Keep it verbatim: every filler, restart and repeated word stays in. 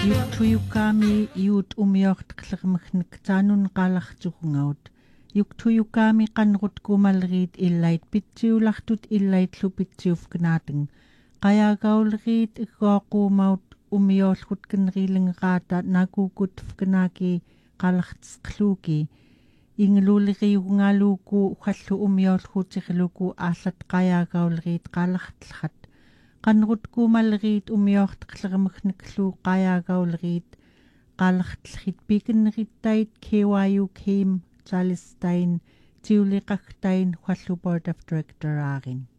Yuktuyukami iut umiortqlermkhnik taanun qalartuqungaut. Yuktuyukami qanrut kumalriit illait pitsiulartut illait lupitsiufgnaating. Qayagaulriit iggoquumaut umiorlutkenriilingaata nakukutfgnaaki qalartsqluuki. Ingeluuliriugnaaluuku uhallu umiorlhuutirluku aallat qayagaulriit qalartlhat. Qanrut kumalriit umiortqlermkhniklu qayagaulriit qalartlhit pikenrittait K Y U Kim Charlestain tiuliqagtain hallu board of director aarin.